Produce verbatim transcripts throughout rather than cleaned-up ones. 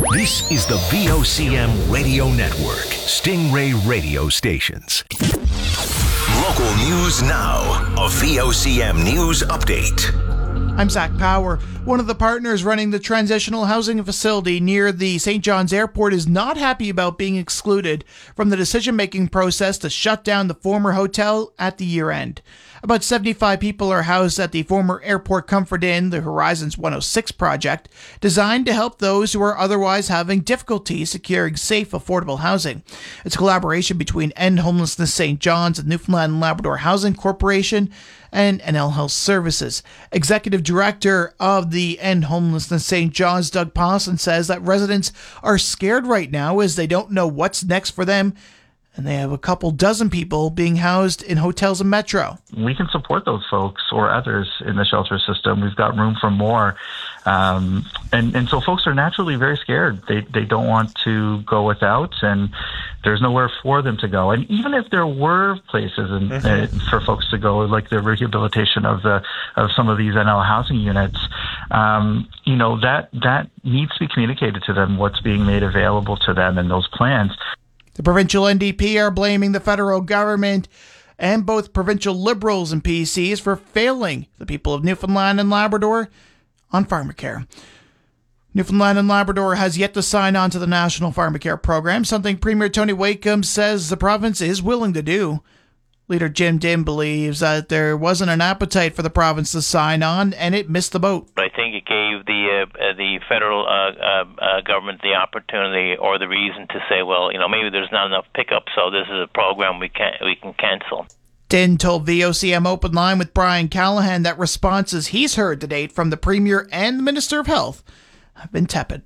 This is the V O C M Radio Network, Stingray Radio Stations. Local news now, a V O C M News Update. I'm Zach Power. One of the partners running the transitional housing facility near the Saint John's Airport is not happy about being excluded from the decision-making process to shut down the former hotel at the year-end. About seventy-five people are housed at the former Airport Comfort Inn, the Horizons one oh six project, designed to help those who are otherwise having difficulty securing safe, affordable housing. It's a collaboration between End Homelessness Saint John's and Newfoundland and Labrador Housing Corporation and N L Health Services. Executive Director of the End Homelessness Saint John's, Doug Pawson, says that residents are scared right now as they don't know what's next for them, and they have a couple dozen people being housed in hotels in Metro. We can support those folks or others in the shelter system. We've got room for more. Um, and, and so folks are naturally very scared. They they don't want to go without, and there's nowhere for them to go. And even if there were places in, mm-hmm. uh, for folks to go, like the rehabilitation of the of some of these N L housing units, um, you know, that that needs to be communicated to them, what's being made available to them in those plans. The provincial N D P are blaming the federal government and both provincial Liberals and P Cs for failing the people of Newfoundland and Labrador on pharmacare. Newfoundland and Labrador has yet to sign on to the National Pharmacare Program, something Premier Tony Wakeham says the province is willing to do. Leader Jim Dim believes that there wasn't an appetite for the province to sign on, and it missed the boat. I think it gave the uh, the federal uh, uh, uh, government the opportunity or the reason to say, well, you know, maybe there's not enough pickup, so this is a program we can we can cancel. Din told V O C M Open Line with Brian Callahan that responses he's heard to date from the Premier and the Minister of Health have been tepid.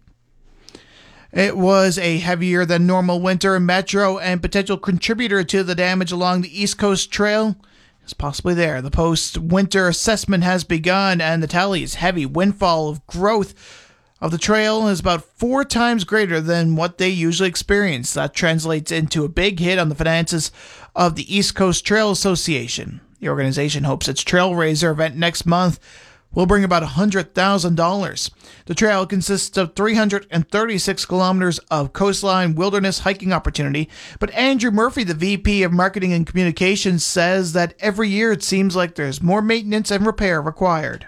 It was a heavier than normal winter in Metro, and potential contributor to the damage along the East Coast Trail is possibly there. The post-winter assessment has begun, and the tally is heavy. Windfall of growth of the trail is about four times greater than what they usually experience. That translates into a big hit on the finances of the East Coast Trail Association. The organization hopes its Trailraiser event next month will bring about one hundred thousand dollars. The trail consists of three hundred thirty-six kilometers of coastline wilderness hiking opportunity, but Andrew Murphy, the V P of Marketing and Communications, says that every year it seems like there's more maintenance and repair required.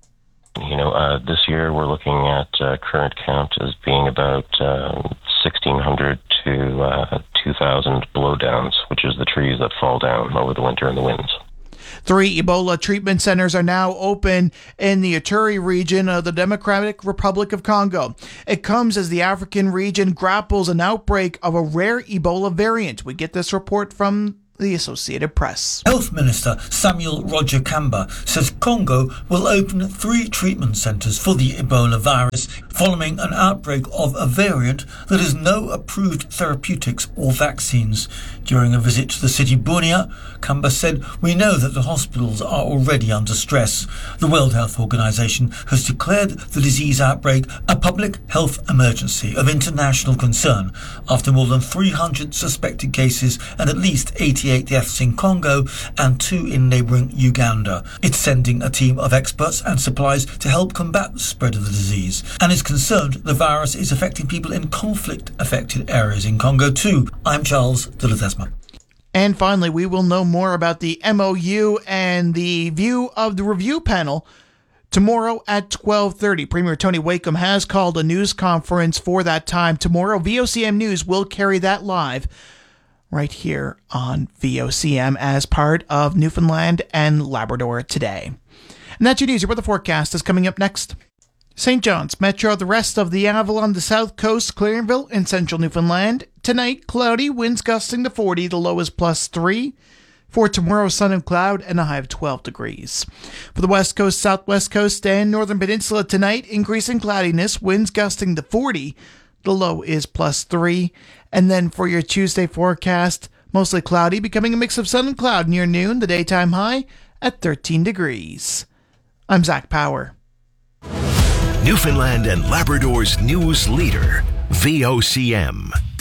You know, uh, this year we're looking at uh, current count as being about uh, sixteen hundred to uh, two thousand blowdowns, which is the trees that fall down over the winter in the winds. Three Ebola treatment centers are now open in the Ituri region of the Democratic Republic of Congo. It comes as the African region grapples an outbreak of a rare Ebola variant. We get this report from the Associated Press. Health Minister Samuel Roger Kamba says Congo will open three treatment centres for the Ebola virus following an outbreak of a variant that has no approved therapeutics or vaccines. During a visit to the city Bunia, Kamba said, "We know that the hospitals are already under stress. The World Health Organization has declared the disease outbreak a public health emergency of international concern after more than three hundred suspected cases and at least eighty-eight deaths in Congo and two in neighbouring Uganda. It's sending a team of experts and supplies to help combat the spread of the disease and is concerned the virus is affecting people in conflict-affected areas in Congo too." I'm Charles de Ledesma. And finally, we will know more about the M O U and the view of the review panel tomorrow at twelve thirty. Premier Tony Wakeham has called a news conference for that time tomorrow. V O C M News will carry that live right here on V O C M as part of Newfoundland and Labrador Today. And that's your news. Your weather forecast is coming up next. Saint John's, Metro, the rest of the Avalon, the South Coast, Clarenville, and Central Newfoundland. Tonight, cloudy, winds gusting to forty, the low is plus three. For tomorrow, sun and cloud, and a high of twelve degrees. For the West Coast, Southwest Coast, and Northern Peninsula tonight, increasing cloudiness, winds gusting to forty, the low is plus three. And then for your Tuesday forecast, mostly cloudy, becoming a mix of sun and cloud near noon, the daytime high at thirteen degrees. I'm Zach Power. Newfoundland and Labrador's news leader, V O C M.